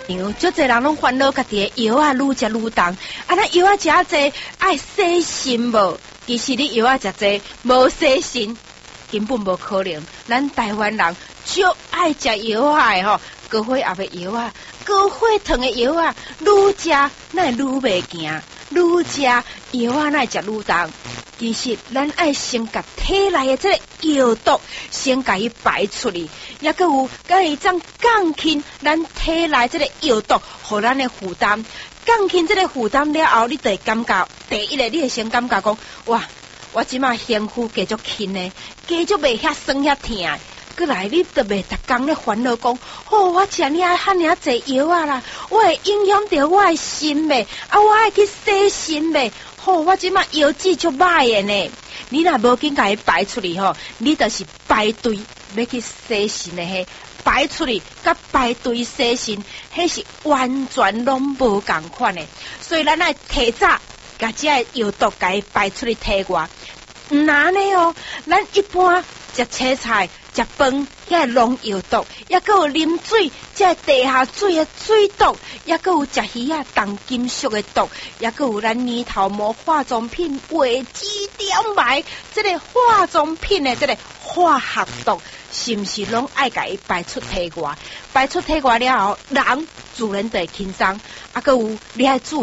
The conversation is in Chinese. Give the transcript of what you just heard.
样，足侪人拢烦恼家己的药啊愈食愈重，咱药啊食啊济，爱洗心无？其实你药啊食济，无洗心，根本无可能。咱台湾人足爱食药啊的吼，高血压的药啊，高血糖的药啊，愈食那愈袂行，愈食药啊那食愈重。其实咱爱先甲体内的这个药毒先甲伊排出去，也佮有甲伊将降轻咱体内这个药毒，互咱的负担。降轻这个负担了后，你就会感觉第一个，你会先感觉讲，哇，我即马身躯继续轻呢，继续袂遐酸遐痛。过来，你就袂逐工咧烦恼讲，我食遐遐济药啊啦，我会影响到我的心袂，我爱去洗心袂。我即马药质足歹的呢，你若无紧甲伊排出去吼，你就是排队要去洗心的迄排出去，甲排队洗心，迄是完全拢无共款的。所以咱爱提早甲这个药毒甲伊排出去体外。那呢哦，咱一般食青菜、食饭，遐农药毒，也佮有啉水，这地下水的水毒，也佮有食鱼啊重金属的毒，也佮有咱年头毛化妆品维基点买，这个化妆品的这个化学毒，是毋是拢爱甲伊排出体外？排出体外了后，人自然就会轻松。啊，佮有你爱注